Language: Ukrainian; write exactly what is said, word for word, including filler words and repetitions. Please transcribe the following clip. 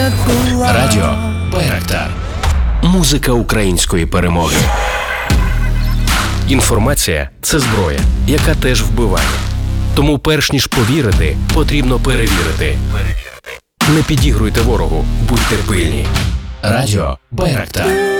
Радіо Байрактар. Музика української перемоги. Інформація – це зброя, яка теж вбиває. Тому перш ніж повірити, потрібно перевірити. Не підігруйте ворогу, будьте пильні. Радіо Байрактар.